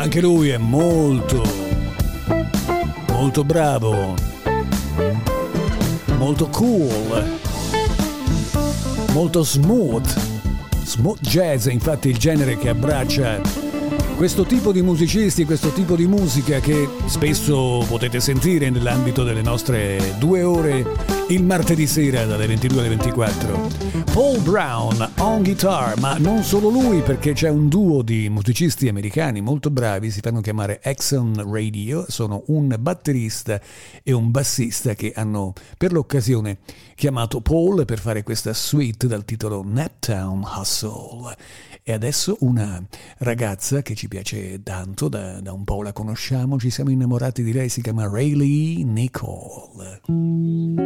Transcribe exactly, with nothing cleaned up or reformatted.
Anche lui è molto, molto bravo, molto cool, molto smooth. Smooth jazz è infatti il genere che abbraccia questo tipo di musicisti, questo tipo di musica che spesso potete sentire nell'ambito delle nostre due ore il martedì sera dalle ventidue alle ventiquattro. Paul Brown on guitar, ma non solo lui, perché c'è un duo di musicisti americani molto bravi, si fanno chiamare Exxon Radio, sono un batterista e un bassista che hanno per l'occasione chiamato Paul per fare questa suite dal titolo Naptown Hustle. E adesso una ragazza che ci piace tanto, da, da un po' la conosciamo, ci siamo innamorati di lei, si chiama Rayleigh Nicole.